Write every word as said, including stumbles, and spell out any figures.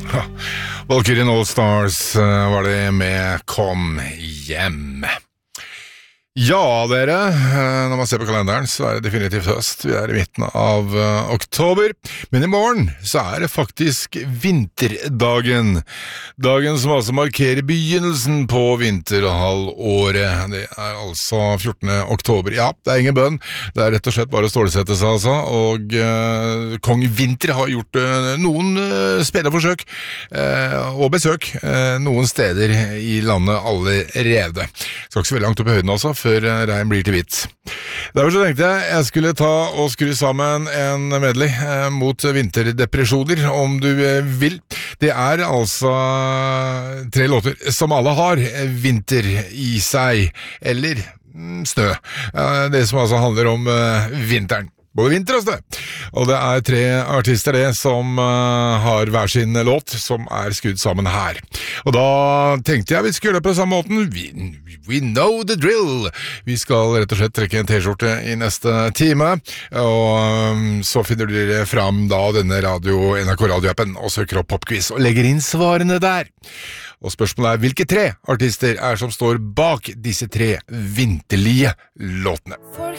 Valkyrien All Stars var det med Kom hjem. Ja, dere, når man ser på kalenderen så er det definitivt høst. Vi er i midten av uh, oktober, men i morgen så er det faktisk vinterdagen. Dagen som altså markerer begynnelsen på vinterhalvåret. Det er altså fjortende oktober. Ja, det er ingen bønn. Det er rett og slett bare å stålsette seg, altså. Og uh, Kong Vinter har gjort uh, noen uh, spilleforsøk uh, og besøk uh, noen steder i landet allerede. Skal ikke så veldig langt opp i høyden altså, før regn blir til hvitt. Derfor så tenkte jeg jeg skulle ta og skru sammen en medley eh, mot vinterdepresjoner, om du eh, vil. Det er altså tre låter som alle har vinter i seg, eller mm, snø. Eh, det som altså handler om eh, vinteren. Både vinter og snø. Og det er tre artister det som uh, har hver sin låt som er skrudd sammen her. Og da tenkte jeg vi skulle gjøre det på samme måten. We, we know the drill. Vi skal rett og slett trekke en t-skjorte i neste time. Og um, så finner dere fram da denne radio, N R K radioappen og søker opp popquiz og legger inn svarene der. Og spørsmålet er hvilke tre artister er som står bak disse tre vinterlige låtene.